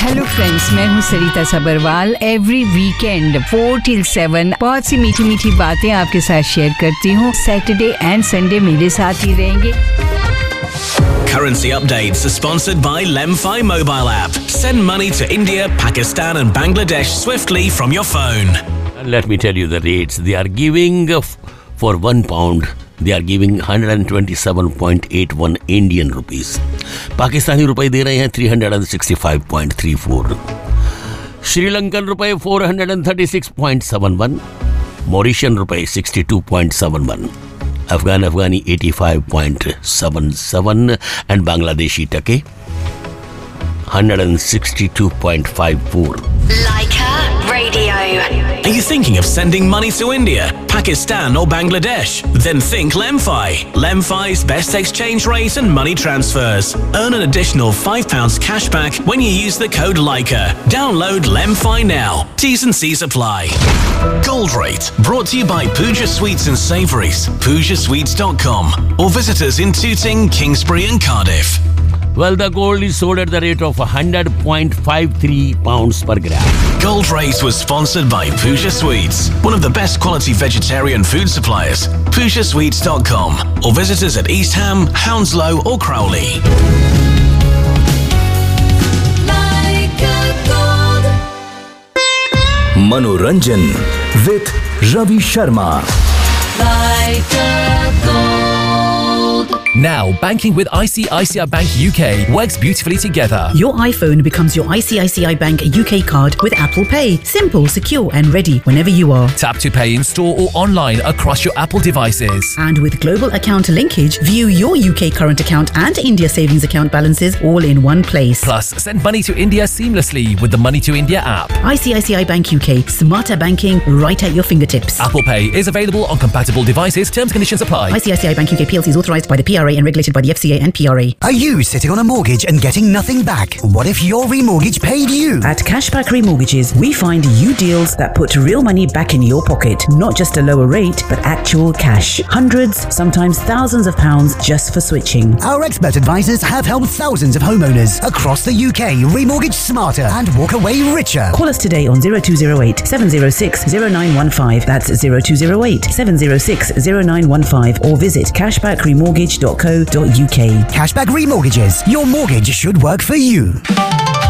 Hello friends, मैं हूँ सरिता Sabharwal. Every weekend 4 till 7 बहुत सी मीठी मीठी बातें आपके साथ शेयर करती हूँ। सैटरडे एंड संडे मेरे साथ ही रहेंगे। Currency updates are sponsored by Lemfi mobile app. Send money to India, Pakistan and Bangladesh swiftly from your phone. Let me tell you the rates. They are giving for £1, they are giving 127.81 Indian rupees. Pakistani रुपए दे रहे हैं 365.34. श्रीलंकन रुपए 436.71. Mauritian रुपए 62.71. Afghani 85.77 and Bangladeshi टके 162.54. Leica Radio. Are you thinking of sending money to India, Pakistan or Bangladesh? Then think Lemfi. Lemfi's best exchange rate and money transfers. Earn an additional £5 cash back when you use the code Leica. Download Lemfi now. T's and C's apply. Gold Rate, brought to you by Pooja Sweets and Savouries, PoojaSweets.com, or visit us in Tooting, Kingsbury and Cardiff. Well, the gold is sold at the rate of £100.53 per gram. Gold Rate was sponsored by Pooja Sweets, one of the best quality vegetarian food suppliers. PoojaSweets.com, or visit us at East Ham, Hounslow or Crowley. Manoranjan with Ravi Sharma. Now, banking with ICICI Bank UK works beautifully together. Your iPhone becomes your ICICI Bank UK card with Apple Pay. Simple, secure and ready whenever you are. Tap to pay in store or online across your Apple devices. And with global account linkage, view your UK current account and India savings account balances all in one place. Plus, send money to India seamlessly with the Money to India app. ICICI Bank UK. Smarter banking right at your fingertips. Apple Pay is available on compatible devices. Terms and conditions apply. ICICI Bank UK PLC is authorised by the PRA and regulated by the FCA and PRA. Are you sitting on a mortgage and getting nothing back? What if your remortgage paid you? At Cashback Remortgages, we find you deals that put real money back in your pocket. Not just a lower rate, but actual cash. Hundreds, sometimes thousands of pounds just for switching. Our expert advisors have helped thousands of homeowners across the UK remortgage smarter and walk away richer. Call us today on 0208 706 0915. That's 0208 706 0915 or visit cashbackremortgage.co.uk. Cashback Remortgages. Your mortgage should work for you.